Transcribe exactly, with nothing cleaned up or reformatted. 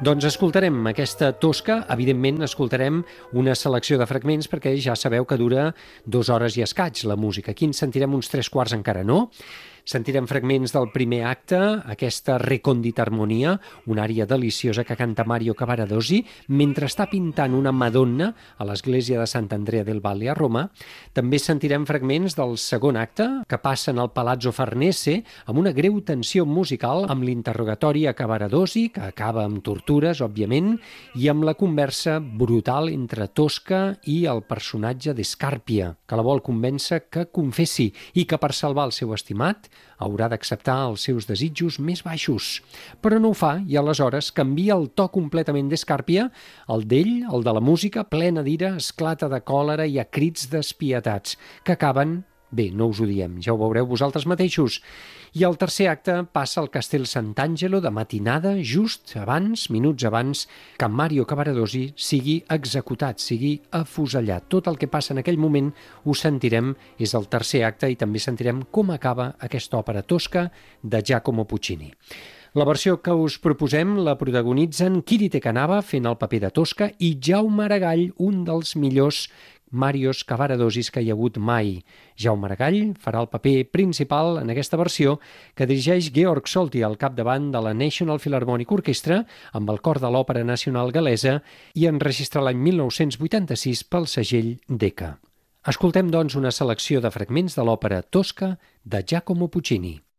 Doncs escoltarem aquesta Tosca, evidentment escoltarem una selecció de fragments perquè ja sabeu que dura dues hores i escaig la música. Aquí en sentirem uns tres quarts encara no. Sentirem fragments del primer acte, aquesta recòndita harmonia, una ària deliciosa que canta Mario Cavaradossi mentre està pintant una Madonna a l'església de Sant Andrea del Valle a Roma. També sentirem fragments del segon acte que passen al Palazzo Farnese amb una greu tensió musical amb l'interrogatori a Cavaradossi, que acaba amb tortures, òbviament, i amb la conversa brutal entre Tosca i el personatge de Scarpia, que la vol convèncer que confessi i que per salvar el seu estimat haurà d'acceptar els seus desitjos més baixos. Però no ho fa i aleshores canvia el to completament d'Escàrpia, el d'ell, el de la música, plena d'ira, esclata de còlera i a crits despietats, que acaben, bé, no us ho diem, ja ho veureu vosaltres mateixos. I el tercer acte passa al Castell Sant'Angelo de matinada, just abans, minuts abans, que Mario Cavaradossi sigui executat, sigui afusellat. Tot el que passa en aquell moment ho sentirem, és el tercer acte, i també sentirem com acaba aquesta òpera Tosca de Giacomo Puccini. La versió que us proposem la protagonitzen Kirite Kanaba fent el paper de Tosca i Jaume Aragall, un dels millors Marios Cavaradossis que hi ha hagut mai. Jaume Aragall farà el paper principal en aquesta versió que dirigeix Georg Solti al capdavant de la National Philharmonic Orchestra amb el cor de l'Òpera Nacional Gal·lesa i enregistra l'any mil nou-cents vuitanta-sis pel segell Decca. Escoltem, doncs, una selecció de fragments de l'òpera Tosca de Giacomo Puccini.